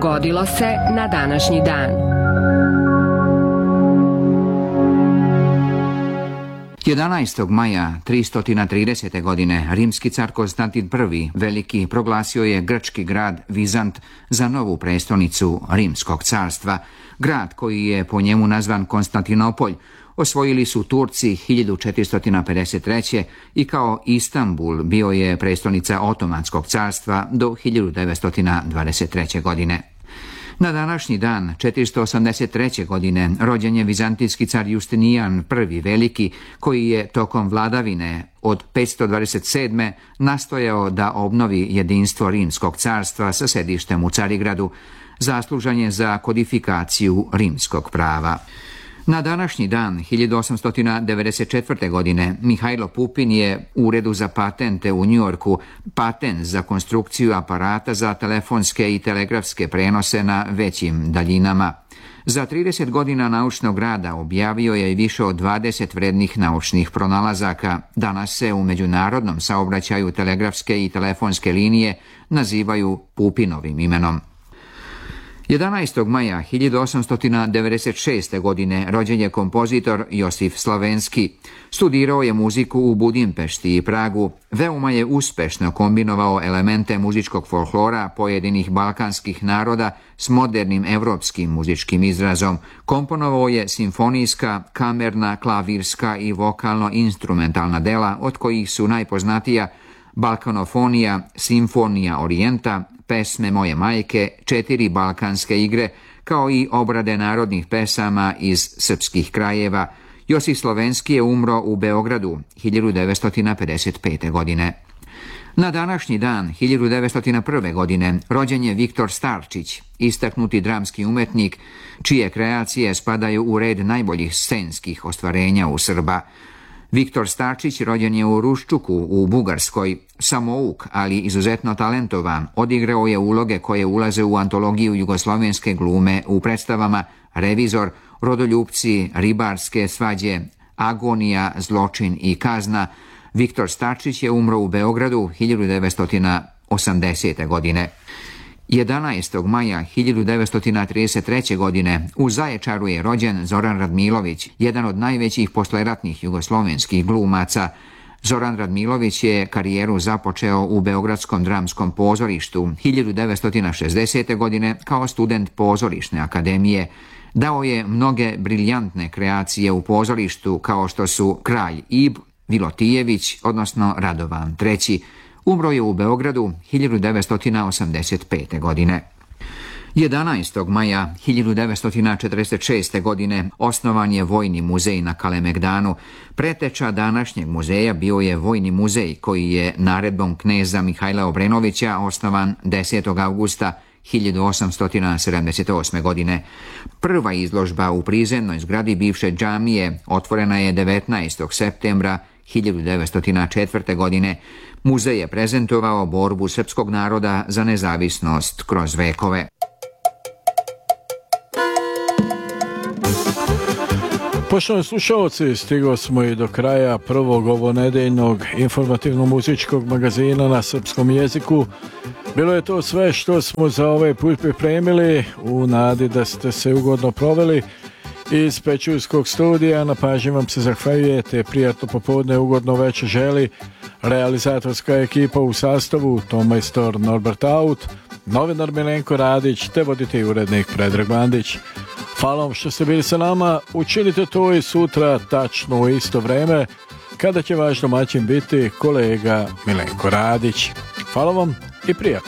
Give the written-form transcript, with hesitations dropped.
Dogodilo se na današnji dan. 11. maja 330. godine rimski car Konstantin I Veliki proglasio je grčki grad Vizant za novu prestolnicu Rimskog carstva. Grad koji je po njemu nazvan Konstantinopolj osvojili su Turci 1453. i kao Istanbul bio je prestolnica Otomanskog carstva do 1923. godine. Na današnji dan, 483. godine, rođen je vizantijski car Justinijan I Veliki, koji je tokom vladavine od 527. nastojao da obnovi jedinstvo Rimskog carstva sa sedištem u Carigradu. Zaslužan je za kodifikaciju rimskog prava. Na današnji dan, 1894. godine, Mihajlo Pupin je u Uredu za patente u Njujorku patent za konstrukciju aparata za telefonske i telegrafske prenose na većim daljinama. Za 30 godina naučnog rada objavio je više od 20 vrednih naučnih pronalazaka. Danas se u međunarodnom saobraćaju telegrafske i telefonske linije nazivaju Pupinovim imenom. 11. maja 1896. godine rođen je kompozitor Josif Slovenski. Studirao je muziku u Budimpešti i Pragu. Veoma je uspešno kombinovao elemente muzičkog folklora pojedinih balkanskih naroda s modernim evropskim muzičkim izrazom. Komponovao je simfonijska, kamerna, klavirska i vokalno-instrumentalna dela, od kojih su najpoznatija Balkanofonija, Simfonija Orijenta, Pesme moje majke, 4 balkanske igre, kao i obrade narodnih pesama iz srpskih krajeva. Josif Slovenski je umro u Beogradu 1955. godine. Na današnji dan, 1901. godine, rođen je Viktor Starčić, istaknuti dramski umetnik, čije kreacije spadaju u red najboljih scenskih ostvarenja u Srba. Viktor Starčić rođen je u Ruščuku u Bugarskoj, samouk, ali izuzetno talentovan. Odigrao je uloge koje ulaze u antologiju jugoslovenske glume u predstavama Revizor, Rodoljupci, Ribarske svađe, Agonija, Zločin i kazna. Viktor Starčić je umro u Beogradu 1980. godine. 11. maja 1933. godine u Zaječaru je rođen Zoran Radmilović, jedan od najvećih posleratnih jugoslovenskih glumaca. Zoran Radmilović je karijeru započeo u Beogradskom dramskom pozorištu 1960. godine kao student pozorišne akademije. Dao je mnoge briljantne kreacije u pozorištu kao što su Kralj Ib, Vilotijević, odnosno Radovan III. Umro je u Beogradu 1985. godine. 11. maja 1946. godine osnovan je Vojni muzej na Kalemegdanu. Preteča današnjeg muzeja bio je Vojni muzej koji je naredbom kneza Mihajla Obrenovića osnovan 10. augusta 1878. godine. Prva izložba u prizemnoj zgradi bivše džamije otvorena je 19. septembra 1904. godine. Muzej je prezentovao borbu srpskog naroda za nezavisnost kroz vekove. Poštovani slušalci, stigli smo i do kraja prvog ovonedeljnog informativno-muzičkog magazina na srpskom jeziku. Bilo je to sve što smo za ovaj put pripremili, u nadi da ste se ugodno proveli. Iz Pećurskog studija na pažnji vam se zahvaljujete, prijatno popodne, ugodno večer želi realizatorska ekipa u sastavu tonmajstor Norbert Aut, novinar Milenko Radić te voditelj urednik Predrag Bandić. Hvala vam što ste bili sa nama, učinite to i sutra tačno u isto vreme kada će vaš domaćin biti kolega Milenko Radić. Hvala vam i prijatno.